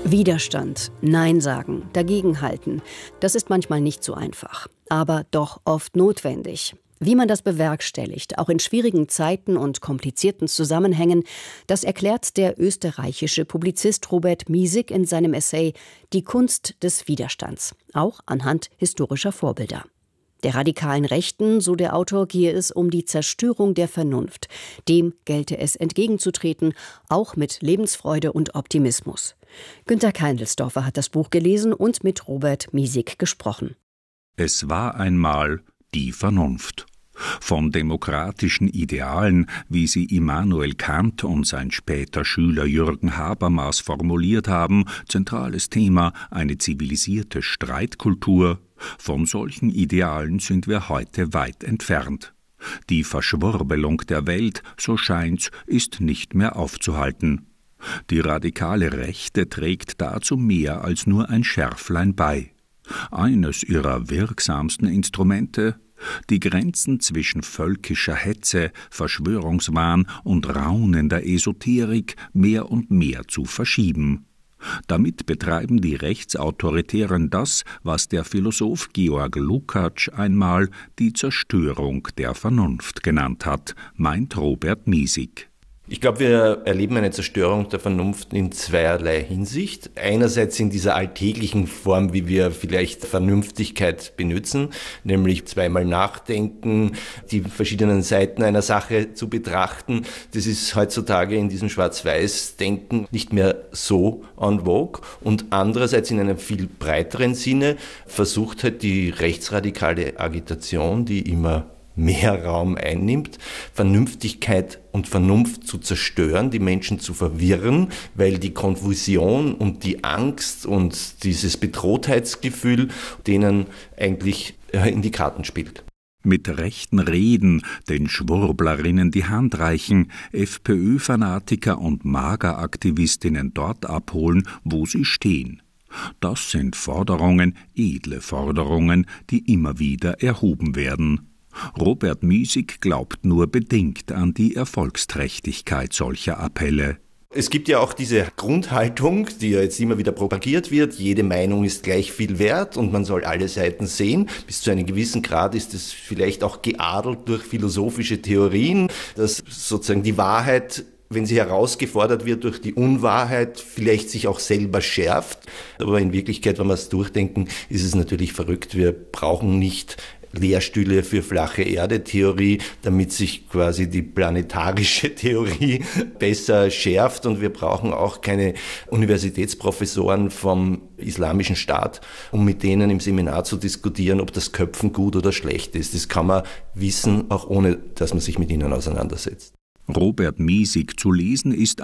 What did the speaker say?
Widerstand, Nein sagen, dagegenhalten, das ist manchmal nicht so einfach, aber doch oft notwendig. Wie man das bewerkstelligt, auch in schwierigen Zeiten und komplizierten Zusammenhängen, das erklärt der österreichische Publizist Robert Miesig in seinem Essay »Die Kunst des Widerstands«, auch anhand historischer Vorbilder. Der radikalen Rechten, so der Autor, gehe es um die Zerstörung der Vernunft. Dem gelte es entgegenzutreten, auch mit Lebensfreude und Optimismus. Günter Keindelsdorfer hat das Buch gelesen und mit Robert Miesig gesprochen. Es war einmal die Vernunft. Von demokratischen Idealen, wie sie Immanuel Kant und sein später Schüler Jürgen Habermas formuliert haben, zentrales Thema eine zivilisierte Streitkultur, von solchen Idealen sind wir heute weit entfernt. Die Verschwurbelung der Welt, so scheint's, ist nicht mehr aufzuhalten. Die radikale Rechte trägt dazu mehr als nur ein Schärflein bei. Eines ihrer wirksamsten Instrumente: die Grenzen zwischen völkischer Hetze, Verschwörungswahn und raunender Esoterik mehr und mehr zu verschieben. Damit betreiben die Rechtsautoritären das, was der Philosoph Georg Lukács einmal die Zerstörung der Vernunft genannt hat, meint Robert Miesig. Ich glaube, wir erleben eine Zerstörung der Vernunft in zweierlei Hinsicht. Einerseits in dieser alltäglichen Form, wie wir vielleicht Vernünftigkeit benutzen, nämlich zweimal nachdenken, die verschiedenen Seiten einer Sache zu betrachten. Das ist heutzutage in diesem Schwarz-Weiß-Denken nicht mehr so en vogue. Und andererseits in einem viel breiteren Sinne versucht halt die rechtsradikale Agitation, die immer mehr Raum einnimmt, Vernünftigkeit und Vernunft zu zerstören, die Menschen zu verwirren, weil die Konfusion und die Angst und dieses Bedrohtheitsgefühl denen eigentlich in die Karten spielt. Mit rechten Reden den Schwurblerinnen die Hand reichen, FPÖ-Fanatiker und Mageraktivistinnen dort abholen, wo sie stehen. Das sind Forderungen, edle Forderungen, die immer wieder erhoben werden. Robert Miesig glaubt nur bedingt an die Erfolgsträchtigkeit solcher Appelle. Es gibt ja auch diese Grundhaltung, die ja jetzt immer wieder propagiert wird, jede Meinung ist gleich viel wert und man soll alle Seiten sehen. Bis zu einem gewissen Grad ist es vielleicht auch geadelt durch philosophische Theorien, dass sozusagen die Wahrheit, wenn sie herausgefordert wird durch die Unwahrheit, vielleicht sich auch selber schärft. Aber in Wirklichkeit, wenn wir es durchdenken, ist es natürlich verrückt. Wir brauchen nicht Lehrstühle für flache Erde-Theorie, damit sich quasi die planetarische Theorie besser schärft. Und wir brauchen auch keine Universitätsprofessoren vom Islamischen Staat, um mit denen im Seminar zu diskutieren, ob das Köpfen gut oder schlecht ist. Das kann man wissen, auch ohne dass man sich mit ihnen auseinandersetzt. Robert Miesig zu lesen ist